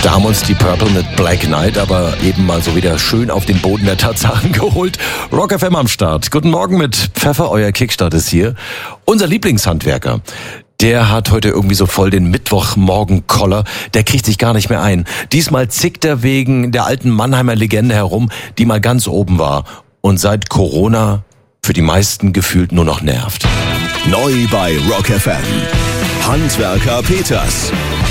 Da haben uns die Purple mit Black Knight aber eben mal so wieder schön auf den Boden der Tatsachen geholt. Rock FM am Start. Guten Morgen mit Pfeffer, euer Kickstart ist hier. Unser Lieblingshandwerker, der hat heute irgendwie so voll den Mittwochmorgen-Koller. Der kriegt sich gar nicht mehr ein. Diesmal zickt er wegen der alten Mannheimer Legende herum, die mal ganz oben war und seit Corona für die meisten gefühlt nur noch nervt. Neu bei Rock FM. Handwerker Peters.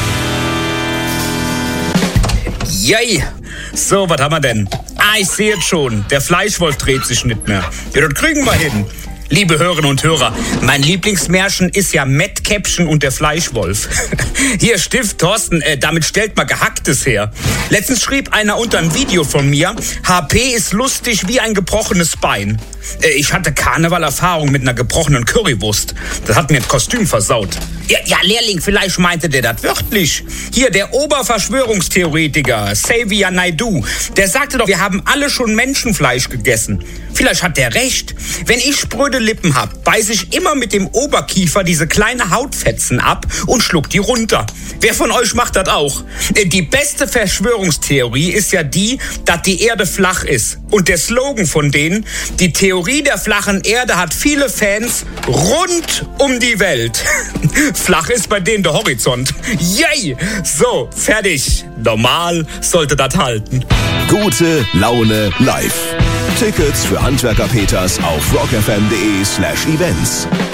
Yay! So, was haben wir denn? Ich sehe es schon. Der Fleischwolf dreht sich nicht mehr. Ja, das kriegen wir hin. Liebe Hörerinnen und Hörer, mein Lieblingsmärchen ist ja Mettkäppchen und der Fleischwolf. Hier, Stift, Thorsten, damit stellt man Gehacktes her. Letztens schrieb einer unter ein Video von mir, HP ist lustig wie ein gebrochenes Bein. Ich hatte Karnevalerfahrung mit einer gebrochenen Currywurst. Das hat mir das Kostüm versaut. Ja, Lehrling, vielleicht meinte der das wörtlich. Hier, der Oberverschwörungstheoretiker, Xavier Naidoo, der sagte doch, wir haben alle schon Menschenfleisch gegessen. Vielleicht hat der recht. Wenn ich spröde Lippen hab, beiß ich immer mit dem Oberkiefer diese kleine Hautfetzen ab und schluck die runter. Wer von euch macht das auch? Die beste Verschwörungstheorie ist ja die, dass die Erde flach ist. Und der Slogan von denen, die Theorie der flachen Erde hat viele Fans rund um die Welt. Flach ist bei denen der Horizont. Yay! So, fertig. Normal sollte das halten. Gute Laune live. Tickets für Handwerker Peters auf rockfm.de/events.